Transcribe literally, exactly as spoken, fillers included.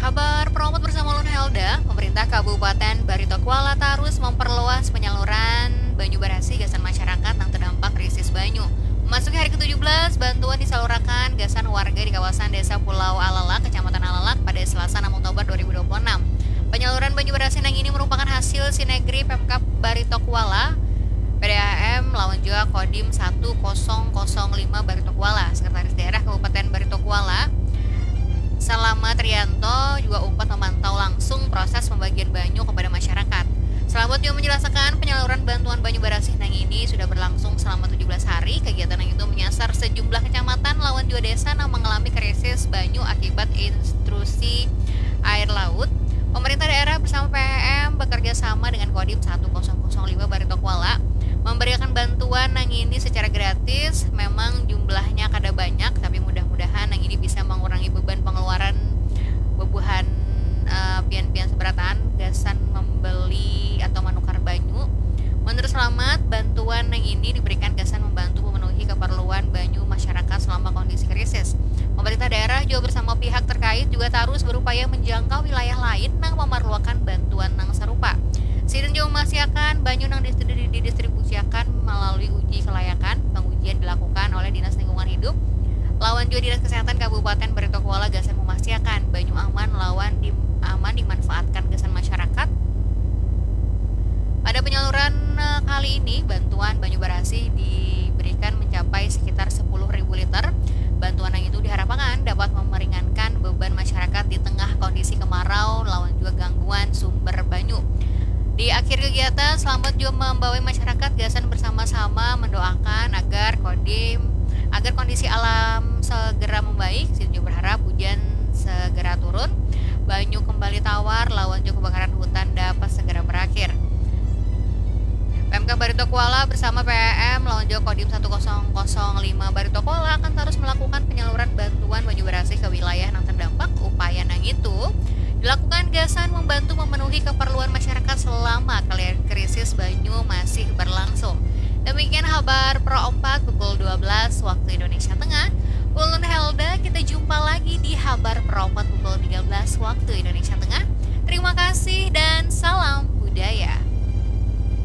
Kabar promote bersama Lun Helda, pemerintah Kabupaten Barito Kuala terus memperluas penyaluran banyu barasi gasan masyarakat yang terdampak krisis banyu. Memasuki hari ke tujuh belas, bantuan disalurkan gasan warga di kawasan Desa Pulau Alalak, Kecamatan Alalak pada Selasa enam Oktober dua ribu dua puluh enam. Penyaluran banyu barasi yang ini merupakan hasil sinergi Pemkab Barito Kuala, P D A M lawan juga Kodim satu nol nol lima Barito Kuala, Sekretaris Daerah Kabupaten Barito Kuala Selamat Trianto juga umpat memantau langsung proses pembagian banyu kepada masyarakat. Selamat juga menjelaskan penyaluran bantuan banyu barasi nang ini sudah berlangsung selama tujuh belas hari. Kegiatan yang itu menyasar sejumlah kecamatan lawan juga desa yang mengalami krisis banyu akibat instruksi air laut. Pemerintah daerah bersama P E M bekerja sama dengan Kodim satu nol nol lima Barito Kuala memberikan bantuan nang ini secara gratis. Memang jumlahnya kada banyak, tapi mudah-mudahan nang ini bisa mengurangi beban pengeluaran bebuhan uh, pian-pian seberataan gasan membeli atau menukar banyu. Menurut Selamat, bantuan nang ini diberikan gasan membantu memenuhi keperluan banyu masyarakat selama kondisi krisis. Pemerintah daerah juga bersama pihak terkait juga terus berupaya menjangkau wilayah lain nang memerlukan bantuan nang serupa. Sidin juga memastikan banyu nang didistribusikan melalui uji kelayakan. Pengujian dilakukan oleh Dinas Lingkungan Hidup lawan juga Dinas Kesehatan Kabupaten Barito Kuala gasan memastikan banyu aman lawan di, aman dimanfaatkan gasan masyarakat. Pada penyaluran kali ini bantuan banyu barasi diberikan mencapai sekitar sepuluh ribu liter. Bantuan yang itu diharapkan dapat meringankan beban masyarakat di tengah kondisi kemarau lawan juga gangguan sumber banyu. Di akhir kegiatan, Selamat juga membawa masyarakat gasan bersama-sama mendoakan agar kodim agar kondisi alam segera membaik. Saya juga berharap hujan segera turun, banyu kembali tawar, lawan juga kebakaran hutan dapat segera berakhir. Pemkab Barito Kuala bersama P E M lawan juga Kodim satu nol nol lima Barito Kuala akan terus melakukan penyaluran bantuan banyu barasi ke wilayah yang terdampak. Upaya nang itu dilakukan gasan membantu memenuhi keperluan masyarakat selama krisis banyu masih berlangsung. Demikian kabar Pro empat pukul dua belas waktu Indonesia Tengah. Ulun Helda, kita jumpa lagi di kabar Pro empat pukul tiga belas waktu Indonesia Tengah. Terima kasih dan salam budaya.